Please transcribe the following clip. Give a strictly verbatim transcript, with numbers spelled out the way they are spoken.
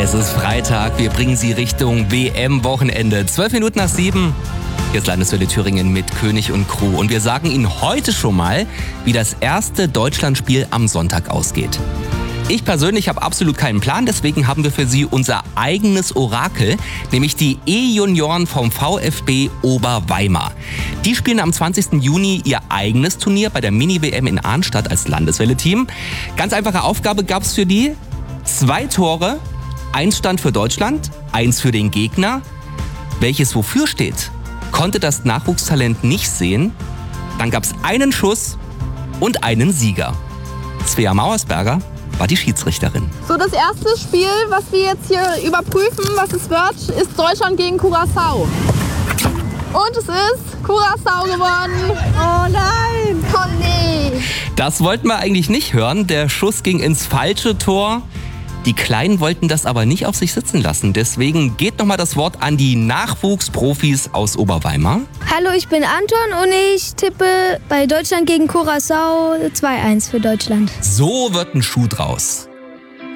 Es ist Freitag, wir bringen Sie Richtung W M-Wochenende. Zwölf Minuten nach sieben. Hier ist Landeswelle Thüringen mit König und Crew. Und wir sagen Ihnen heute schon mal, wie das erste Deutschlandspiel am Sonntag ausgeht. Ich persönlich habe absolut keinen Plan, deswegen haben wir für Sie unser eigenes Orakel, nämlich die E-Junioren vom VfB Oberweimar. Die spielen am zwanzigsten Juni ihr eigenes Turnier bei der Mini-W M in Arnstadt als Landeswelle-Team. Ganz einfache Aufgabe gab es für die. Zwei Tore, eins stand für Deutschland, eins für den Gegner. Welches wofür steht, konnte das Nachwuchstalent nicht sehen. Dann gab es einen Schuss und einen Sieger. Svea Mauersberger war die Schiedsrichterin. So, das erste Spiel, was wir jetzt hier überprüfen, was es wird, ist Deutschland gegen Curaçao. Und es ist Curaçao gewonnen. Oh nein! Oh nee! Das wollten wir eigentlich nicht hören. Der Schuss ging ins falsche Tor. Die Kleinen wollten das aber nicht auf sich sitzen lassen. Deswegen geht nochmal das Wort an die Nachwuchsprofis aus Oberweimar. Hallo, ich bin Anton und ich tippe bei Deutschland gegen Curaçao zwei eins für Deutschland. So wird ein Schuh draus.